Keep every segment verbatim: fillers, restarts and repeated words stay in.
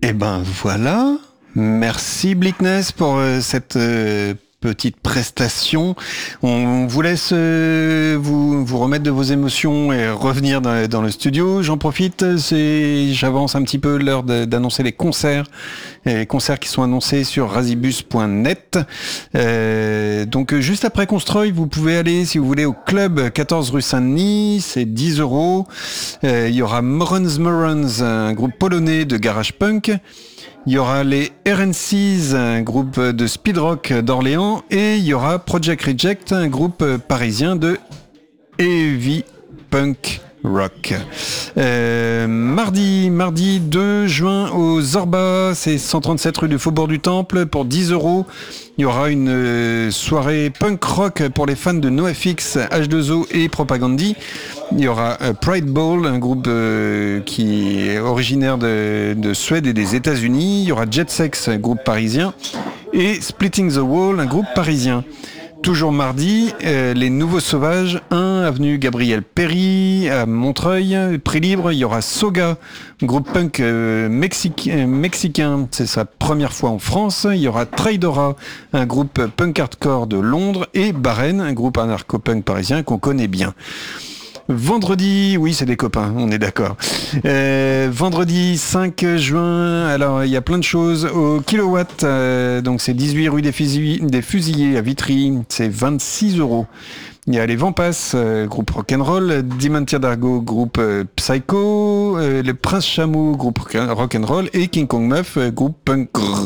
Eh ben voilà, merci Bleakness pour euh, cette euh, petite prestation. On vous laisse euh, vous, vous remettre de vos émotions et revenir dans, dans le studio. J'en profite, c'est, j'avance un petit peu l'heure de, d'annoncer les concerts, les concerts qui sont annoncés sur razibus point net. Euh, donc juste après Constroy, vous pouvez aller si vous voulez au club quatorze rue Saint-Denis, c'est dix euros. Euh, il y aura Morons Morons, un groupe polonais de garage punk. Il y aura les R N Cs, un groupe de speed rock d'Orléans, et il y aura Project Reject, un groupe parisien de heavy punk rock. Euh, mardi, mardi deux juin au Zorba, c'est cent trente-sept rue du Faubourg du Temple, pour dix euros. Il y aura une euh, soirée punk rock pour les fans de NoFX, H deux O et Propagandhi. Il y aura euh, Pride Ball, un groupe euh, qui est originaire de, de Suède et des États-Unis. Il y aura Jet Sex, un groupe parisien. Et Splitting the Wall, un groupe parisien. Toujours mardi, euh, les Nouveaux Sauvages, un avenue Gabriel Péry à Montreuil, prix libre. Il y aura Soga, groupe punk euh, mexic- euh, mexicain, c'est sa première fois en France. Il y aura Traidora, un groupe punk hardcore de Londres, et Barren, un groupe anarcho-punk parisien qu'on connaît bien. Vendredi, oui, c'est des copains, on est d'accord. Euh, vendredi cinq juin, alors il y a plein de choses au Kilowatt, euh, donc c'est dix-huit rue des, Fusil- des Fusillés à Vitry, c'est vingt-six euros. Il y a les Vampas, euh, groupe rock'n'roll, Dimantia d'Argo, groupe euh, Psycho, euh, le Prince Chameau, groupe rock'n'roll, et King Kong Meuf, euh, groupe punk.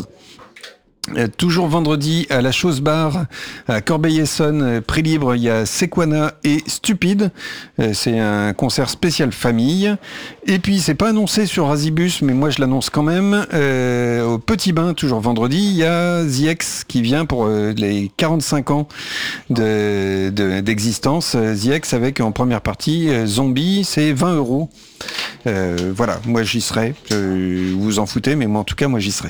Euh, toujours vendredi à la Chose Bar à Corbeil-Essonnes, euh, prix libre, il y a Sequana et Stupide. Euh, c'est un concert spécial famille. Et puis c'est pas annoncé sur Razibus, mais moi je l'annonce quand même. Euh, au Petit Bain, toujours vendredi, il y a The X qui vient pour euh, les quarante-cinq ans de, de, d'existence. The X avec en première partie euh, Zombie, c'est vingt euros. Euh, voilà, moi j'y serai. Euh, vous vous en foutez, mais moi en tout cas moi j'y serai.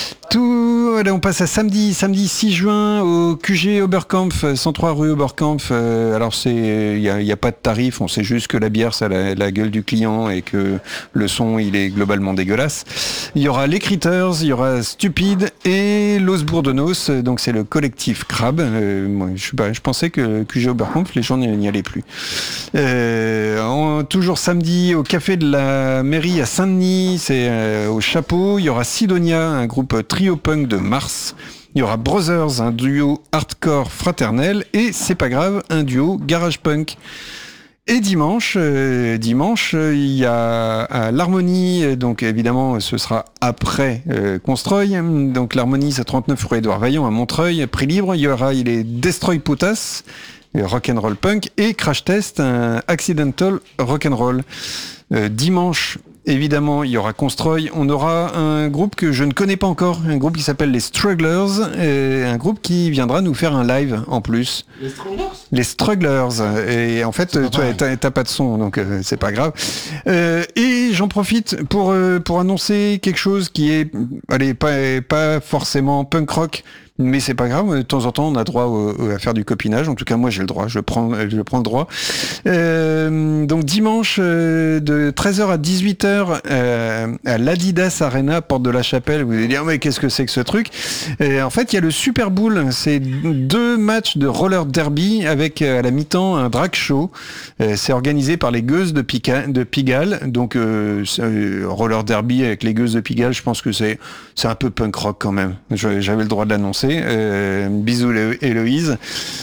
Tout, allez, on passe à samedi, samedi six juin au Q G Oberkampf, cent trois rue Oberkampf. Euh, alors c'est, il y a, y a pas de tarif, on sait juste que la bière ça a la, la gueule du client et que le son il est globalement dégueulasse. Il y aura les Critters, il y aura Stupide et Los Bourdonos, donc c'est le collectif Crabe. Euh, moi, je sais pas, je pensais que Q G Oberkampf les gens n'y allaient plus. Euh, en, toujours samedi au café de la mairie à Saint-Denis, c'est euh, au Chapeau. Il y aura Sidonia, un groupe trio punk de Mars. Il y aura Brothers, un duo hardcore fraternel, et C'est pas grave, un duo garage punk. Et dimanche, euh, dimanche, euh, il y a à l'Harmonie, donc évidemment ce sera après euh, Constroy, donc l'Harmonie c'est trente-neuf rue Édouard Vaillant à Montreuil, prix libre. Il y aura il est Destroy Putas, rock'n'roll punk, et Crash Test, un accidental rock'n'roll. Euh, dimanche, évidemment, il y aura Constroy. On aura un groupe que je ne connais pas encore, un groupe qui s'appelle les Strugglers, et un groupe qui viendra nous faire un live en plus. Les Strugglers Les Strugglers. Et en fait, toi, t'as, t'as pas de son, donc euh, c'est pas grave. Euh, et j'en profite pour euh, pour annoncer quelque chose qui est, allez, pas pas forcément punk rock. Mais c'est pas grave, de temps en temps on a droit au, à faire du copinage, en tout cas moi j'ai le droit, je prends, je prends le droit. Euh, donc dimanche euh, de treize heures à dix-huit heures euh, à l'Adidas Arena, porte de la Chapelle, vous allez dire mais qu'est-ce que c'est que ce truc? Et en fait il y a le Super Bowl, c'est deux matchs de roller derby avec à la mi-temps un drag show. Euh, c'est organisé par les Gueuses de, Pica, de Pigalle, donc euh, euh, roller derby avec les Gueuses de Pigalle, je pense que c'est, c'est un peu punk rock quand même, je, j'avais le droit de l'annoncer. Euh, bisous Héloïse.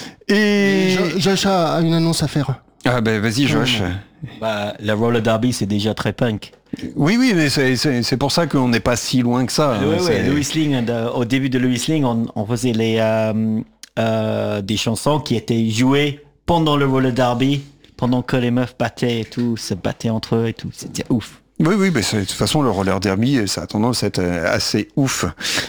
Et Jo- Josh a une annonce à faire. Ah ben vas-y Josh. Bah, la roller derby c'est déjà très punk. Oui oui mais c'est, c'est, c'est pour ça qu'on n'est pas si loin que ça. Oui, hein, oui, c'est... Louis Sling, euh, au début de Louis Sling, on, on faisait les, euh, euh, des chansons qui étaient jouées pendant le roller derby, pendant que les meufs battaient et tout, se battaient entre eux et tout. C'était ouf. Oui, oui, mais c'est, de toute façon, le roller derby, ça a tendance à être assez ouf.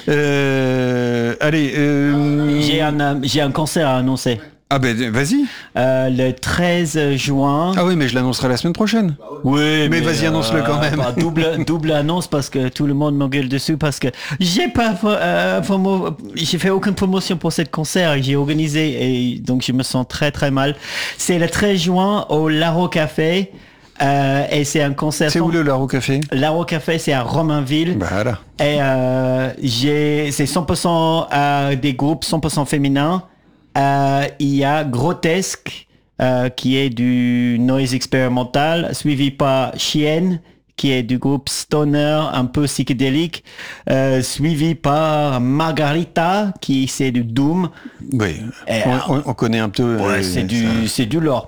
Euh, allez, euh... j'ai un, euh, j'ai un concert à annoncer. Ah ben vas-y. Euh, le treize juin. Ah oui, mais je l'annoncerai la semaine prochaine. Oui, mais, mais vas-y, euh, annonce-le quand même. Bah, double, double annonce parce que tout le monde m'engueule dessus parce que j'ai pas, euh, promo, j'ai fait aucune promotion pour cette concert et j'ai organisé et donc je me sens très très mal. C'est le treize juin au Laro Café. Euh, et c'est un concert. C'est où le Laro Café? Laro Café, c'est à Romainville. Voilà. Et euh, j'ai, c'est cent pour cent euh, des groupes cent pour cent féminins. Euh, il y a Grotesque, euh, qui est du noise expérimental, suivi par Chienne, qui est du groupe stoner un peu psychédélique, euh, suivi par Margarita, qui c'est du doom. Oui, Et, on, on, on connaît un peu. Ouais, euh, c'est du, c'est du lourd.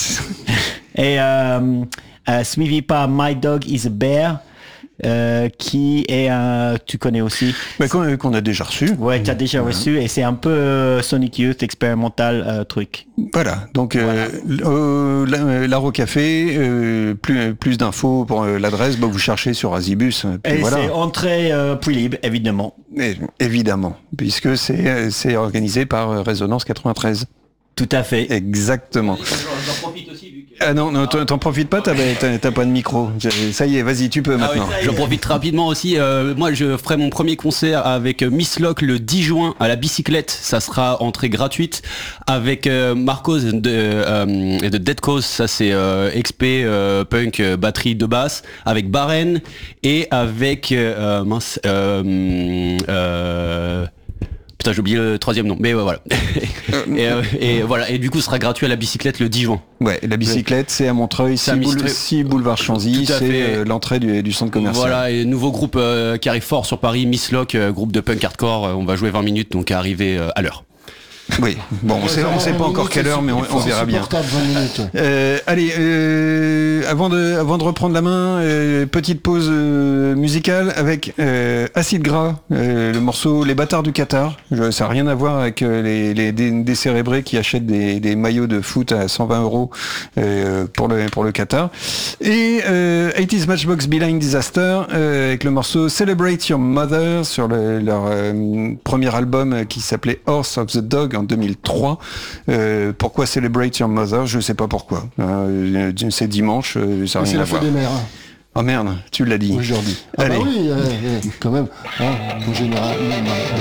Et euh, euh, suivi par My Dog is a Bear, euh, qui est un, tu connais aussi. Mais qu'on, qu'on a déjà reçu. Ouais, tu as déjà Voilà. reçu, et c'est un peu euh, Sonic Youth expérimental euh, truc. Voilà, donc euh, euh, la- Laro Café, euh, plus, plus d'infos pour euh, l'adresse, bah, vous cherchez sur Azibus. Puis Et voilà. c'est entrée euh, prix libre, évidemment. Et, évidemment, puisque c'est, euh, c'est organisé par euh, Résonance quatre-vingt-treize. Tout à fait. Exactement. J'en profite aussi vu que... Ah non, non t'en, t'en profites pas, t'as, t'as, t'as pas de micro. Ça y est, vas-y, tu peux Ah oui, maintenant. j'en profite rapidement aussi. Euh, moi, je ferai mon premier concert avec Miss Lock le dix juin à la bicyclette. Ça sera entrée gratuite avec euh, Marcos de, euh, de Dead Cause. Ça, c'est euh, X P, euh, punk, euh, batterie de basse. Avec Baren et avec... Euh, mince... Euh, euh, Putain, j'ai oublié le troisième nom, mais ouais, voilà. et, euh, et voilà, et du coup, ce sera gratuit à la bicyclette le dix juin. Ouais, la bicyclette, c'est à Montreuil, C'est à six boule- Montreuil. six boulevard Chanzy, Tout à c'est fait. euh, l'entrée du, du centre commercial. Voilà, et nouveau groupe euh, qui arrive fort sur Paris, Miss Lock, euh, groupe de punk hardcore. Euh, on va jouer vingt minutes, donc arriver euh, à l'heure. Oui, bon, on sait, on sait pas encore quelle heure, mais on, on verra bien. vingt minutes. Ouais. Euh, allez, euh, avant de avant de reprendre la main, euh, petite pause euh, musicale avec euh, Acide Gras, euh, le morceau Les Bâtards du Qatar. Je, ça n'a rien à voir avec euh, les, les dé- décérébrés qui achètent des, des maillots de foot à cent vingt euros euh, pour le pour le Qatar. Et euh, eighties Matchbox Beeline Disaster euh, avec le morceau Celebrate Your Mother sur le, leur euh, premier album euh, qui s'appelait Horse of the Dog en deux mille trois. Euh, pourquoi Celebrate Your Mother? Je sais pas pourquoi. Euh, c'est dimanche, euh, ça n'a C'est rien à la fête voir. des mères, hein, Oh merde, tu l'as dit. aujourd'hui. Ah bah Allez. oui, euh, euh, quand même. Hein, en général. non, non,